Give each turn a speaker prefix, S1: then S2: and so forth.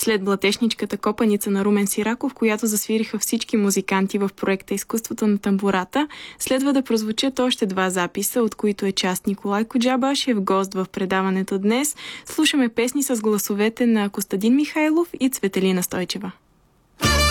S1: След блатешничката копаница на Румен Сираков, която засвириха всички музиканти в проекта Изкуството на тамбурата, следва да прозвучат още два записа, от които е част Николай Коджабашев, гост в предаването днес. Слушаме песни с гласовете на Костадин Михайлов и Цветелина Стойчева.